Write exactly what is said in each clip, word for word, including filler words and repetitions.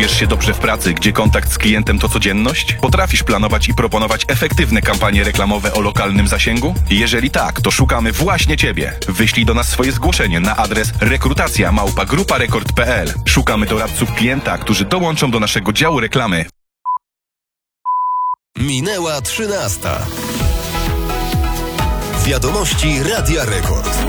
Czujesz się dobrze w pracy, gdzie kontakt z klientem to codzienność? Potrafisz planować i proponować efektywne kampanie reklamowe o lokalnym zasięgu? Jeżeli tak, to szukamy właśnie Ciebie. Wyślij do nas swoje zgłoszenie na adres rekrutacja małpa grupa rekord kropka p l. Szukamy doradców klienta, którzy dołączą do naszego działu reklamy. Minęła trzynasta. Wiadomości Radia Rekord.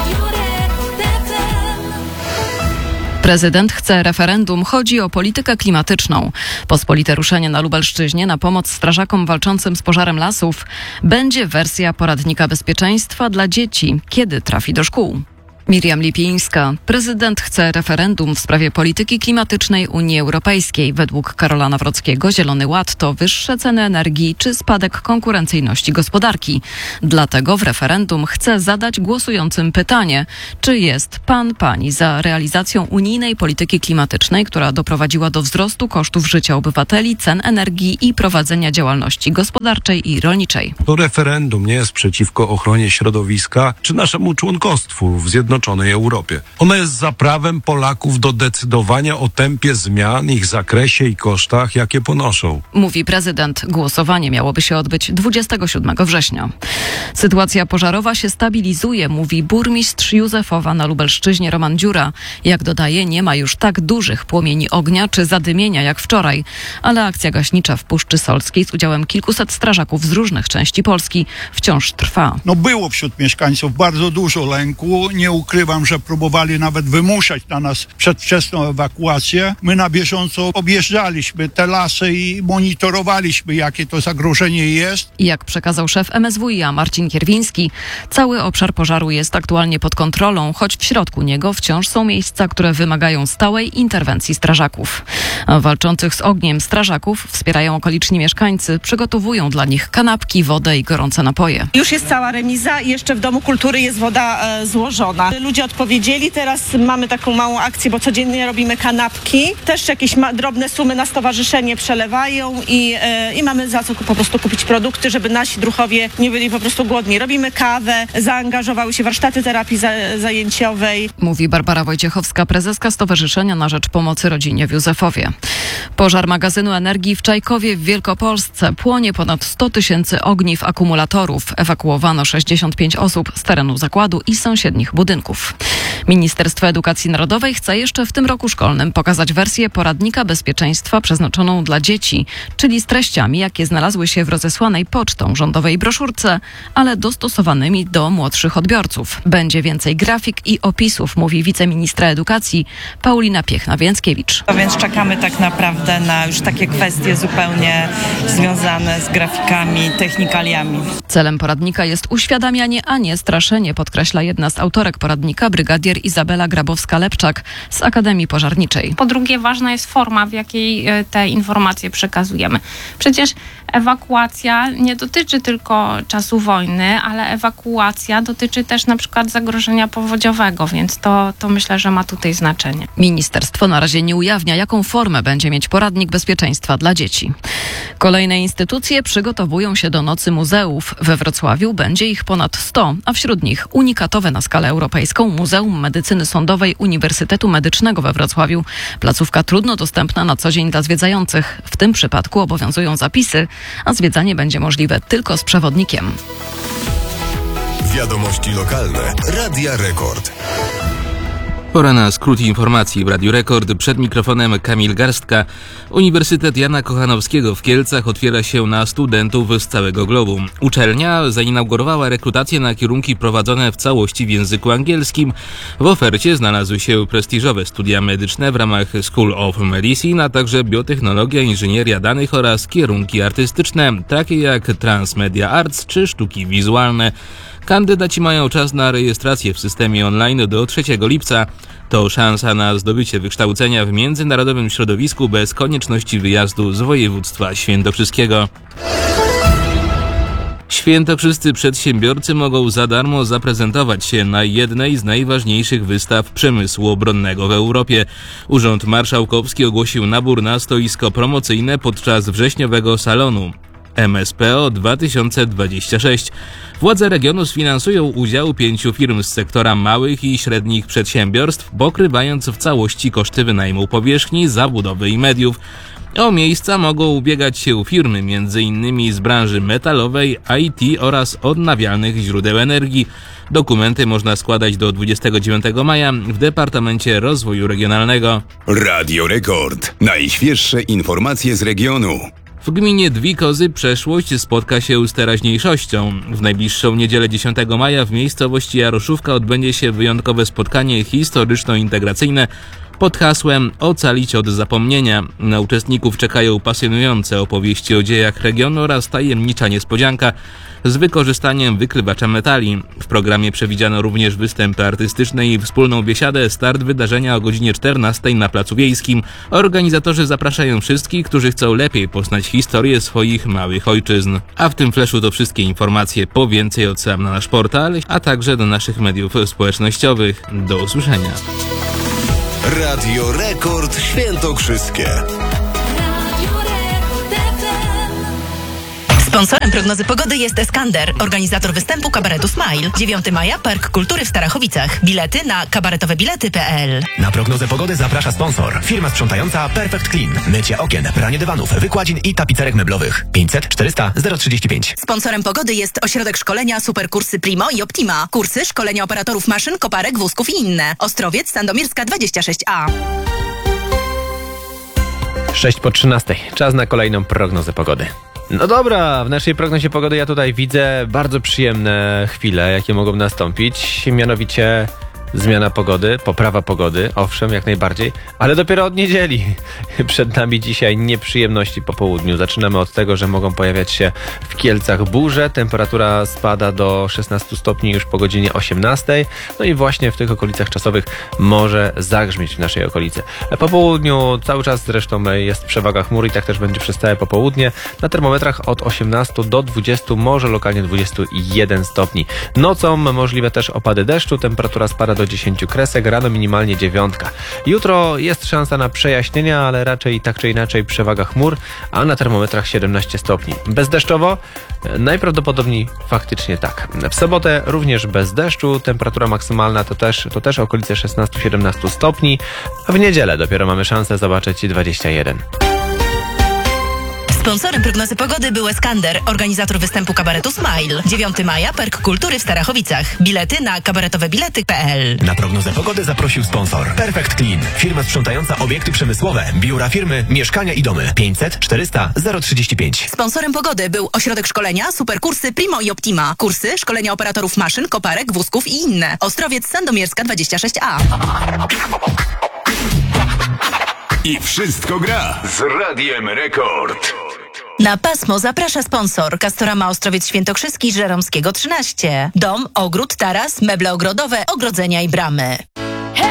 Prezydent chce referendum, chodzi o politykę klimatyczną. Pospolite ruszenie na Lubelszczyźnie na pomoc strażakom walczącym z pożarem lasów. Będzie wersja poradnika bezpieczeństwa dla dzieci, kiedy trafi do szkół. Miriam Lipińska. Prezydent chce referendum w sprawie polityki klimatycznej Unii Europejskiej. Według Karola Nawrockiego Zielony Ład to wyższe ceny energii czy spadek konkurencyjności gospodarki. Dlatego w referendum chce zadać głosującym pytanie, czy jest pan, pani za realizacją unijnej polityki klimatycznej, która doprowadziła do wzrostu kosztów życia obywateli, cen energii i prowadzenia działalności gospodarczej i rolniczej. To referendum nie jest przeciwko ochronie środowiska czy naszemu członkostwu w Zjednoczonej Europie. Ono jest za prawem Polaków do decydowania o tempie zmian, ich zakresie i kosztach, jakie ponoszą. Mówi prezydent. Głosowanie miałoby się odbyć dwudziestego siódmego września. Sytuacja pożarowa się stabilizuje, mówi burmistrz Józefowa na Lubelszczyźnie Roman Dziura. Jak dodaje, nie ma już tak dużych płomieni ognia czy zadymienia jak wczoraj, ale akcja gaśnicza w Puszczy Solskiej z udziałem kilkuset strażaków z różnych części Polski wciąż trwa. No było wśród mieszkańców bardzo dużo lęku. Nie ukrywam, że próbowali nawet wymuszać na nas przedwczesną ewakuację. My na bieżąco objeżdżaliśmy te lasy i monitorowaliśmy, jakie to zagrożenie jest. Jak przekazał szef M S W i a Marcin Kierwiński, cały obszar pożaru jest aktualnie pod kontrolą, choć w środku niego wciąż są miejsca, które wymagają stałej interwencji strażaków. Walczących z ogniem strażaków wspierają okoliczni mieszkańcy, przygotowują dla nich kanapki, wodę i gorące napoje. Już jest cała remiza i jeszcze w Domu Kultury jest woda e, złożona. Ludzie odpowiedzieli, teraz mamy taką małą akcję, bo codziennie robimy kanapki. Też jakieś ma- drobne sumy na stowarzyszenie przelewają i, e, i mamy za co po prostu kupić produkty, żeby nasi druhowie nie byli po prostu głodni. Robimy kawę, zaangażowały się warsztaty terapii za- zajęciowej. Mówi Barbara Wojciechowska, prezeska Stowarzyszenia na Rzecz Pomocy Rodzinie w Józefowie. Pożar magazynu energii w Czajkowie w Wielkopolsce. Płonie ponad sto tysięcy ogniw akumulatorów. Ewakuowano sześćdziesiąt pięć osób z terenu zakładu i sąsiednich budynków. Ministerstwo Edukacji Narodowej chce jeszcze w tym roku szkolnym pokazać wersję poradnika bezpieczeństwa przeznaczoną dla dzieci, czyli z treściami, jakie znalazły się w rozesłanej pocztą rządowej broszurce, ale dostosowanymi do młodszych odbiorców. Będzie więcej grafik i opisów, mówi wiceministra edukacji Paulina Piechna-Więckiewicz. A więc czekamy tak naprawdę na już takie kwestie zupełnie związane z grafikami, technikaliami. Celem poradnika jest uświadamianie, a nie straszenie, podkreśla jedna z autorek poradnika, brygadier Izabela Grabowska-Lepczak z Akademii Pożarniczej. Po drugie, ważna jest forma, w jakiej te informacje przekazujemy. Przecież ewakuacja nie dotyczy tylko czasu wojny, ale ewakuacja dotyczy też na przykład zagrożenia powodziowego, więc to, to myślę, że ma tutaj znaczenie. Ministerstwo na razie nie ujawnia, jaką formę będzie mieć poradnik bezpieczeństwa dla dzieci. Kolejne instytucje przygotowują się do Nocy Muzeów. We Wrocławiu będzie ich ponad sto, a wśród nich unikatowe na skalę europejską Muzeum Medycyny Sądowej Uniwersytetu Medycznego we Wrocławiu. Placówka trudno dostępna na co dzień dla zwiedzających. W tym przypadku obowiązują zapisy, a zwiedzanie będzie możliwe tylko z przewodnikiem. Wiadomości lokalne. Radia Rekord. Pora na skrót informacji w Radiu Rekord. Przed mikrofonem Kamil Garstka. Uniwersytet Jana Kochanowskiego w Kielcach otwiera się na studentów z całego globu. Uczelnia zainaugurowała rekrutację na kierunki prowadzone w całości w języku angielskim. W ofercie znalazły się prestiżowe studia medyczne w ramach School of Medicine, a także biotechnologia, inżynieria danych oraz kierunki artystyczne, takie jak Transmedia Arts czy sztuki wizualne. Kandydaci mają czas na rejestrację w systemie online do trzeciego lipca. To szansa na zdobycie wykształcenia w międzynarodowym środowisku bez konieczności wyjazdu z województwa świętokrzyskiego. Świętokrzyscy przedsiębiorcy mogą za darmo zaprezentować się na jednej z najważniejszych wystaw przemysłu obronnego w Europie. Urząd Marszałkowski ogłosił nabór na stoisko promocyjne podczas wrześniowego salonu. M S P O dwa tysiące dwadzieścia sześć. Władze regionu sfinansują udział pięciu firm z sektora małych i średnich przedsiębiorstw, pokrywając w całości koszty wynajmu powierzchni, zabudowy i mediów. O miejsca mogą ubiegać się firmy między innymi z branży metalowej, I T oraz odnawialnych źródeł energii. Dokumenty można składać do dwudziestego dziewiątego maja w Departamencie Rozwoju Regionalnego. Radio Rekord. Najświeższe informacje z regionu. W gminie Dwie Kozy przeszłość spotka się z teraźniejszością. W najbliższą niedzielę dziesiątego maja w miejscowości Jaroszówka odbędzie się wyjątkowe spotkanie historyczno-integracyjne pod hasłem Ocalić od zapomnienia. Na uczestników czekają pasjonujące opowieści o dziejach regionu oraz tajemnicza niespodzianka z wykorzystaniem wykrywacza metali. W programie przewidziano również występy artystyczne i wspólną biesiadę. Start wydarzenia o godzinie czternastej na Placu Wiejskim. Organizatorzy zapraszają wszystkich, którzy chcą lepiej poznać historię swoich małych ojczyzn. A w tym fleszu to wszystkie informacje. Po więcej odsyłam na nasz portal, a także do naszych mediów społecznościowych. Do usłyszenia. Radio Rekord Świętokrzyskie. Sponsorem prognozy pogody jest Eskander, organizator występu kabaretu Smile. dziewiątego maja Park Kultury w Starachowicach. Bilety na kabaretowebilety kropka p l. Na prognozę pogody zaprasza sponsor. Firma sprzątająca Perfect Clean. Mycie okien, pranie dywanów, wykładzin i tapicerek meblowych. pięćset czterysta zero trzydzieści pięć. Sponsorem pogody jest ośrodek szkolenia Superkursy Primo i Optima. Kursy szkolenia operatorów maszyn, koparek, wózków i inne. Ostrowiec, Sandomierska dwadzieścia sześć A. sześć po trzynastej. Czas na kolejną prognozę pogody. No dobra, w naszej prognozie pogody ja tutaj widzę bardzo przyjemne chwile, jakie mogą nastąpić, mianowicie zmiana pogody, poprawa pogody, owszem, jak najbardziej, ale dopiero od niedzieli. Przed nami dzisiaj nieprzyjemności po południu. Zaczynamy od tego, że mogą pojawiać się w Kielcach burze, temperatura spada do szesnastu stopni już po godzinie osiemnastej, no i właśnie w tych okolicach czasowych może zagrzmieć w naszej okolicy. Po południu cały czas zresztą jest przewaga chmur i tak też będzie przez całe popołudnie. Na termometrach od osiemnastu do dwudziestu, może lokalnie dwudziestu jeden stopni. Nocą możliwe też opady deszczu, temperatura spada do dziesięciu kresek, rano minimalnie dziewiątka. Jutro jest szansa na przejaśnienia, ale raczej tak czy inaczej przewaga chmur, a na termometrach siedemnaście stopni. Bezdeszczowo? Najprawdopodobniej faktycznie tak. W sobotę również bez deszczu, temperatura maksymalna to też, to też okolice szesnastu siedemnastu stopni, a w niedzielę dopiero mamy szansę zobaczyć dwadzieścia jeden. Sponsorem prognozy pogody był Eskander, organizator występu kabaretu Smile. dziewiątego maja Park Kultury w Starachowicach. Bilety na kabaretowebilety kropka p l. Na prognozę pogody zaprosił sponsor Perfect Clean. Firma sprzątająca obiekty przemysłowe, biura firmy, mieszkania i domy. pięćset czterysta zero trzydzieści pięć. Sponsorem pogody był ośrodek szkolenia Superkursy Primo i Optima. Kursy szkolenia operatorów maszyn, koparek, wózków i inne. Ostrowiec, Sandomierska dwadzieścia sześć A. I wszystko gra z Radiem Rekord. Na pasmo zaprasza sponsor Castorama Ostrowiec Świętokrzyski Żeromskiego trzynaście. Dom, ogród, taras, meble ogrodowe, ogrodzenia i bramy.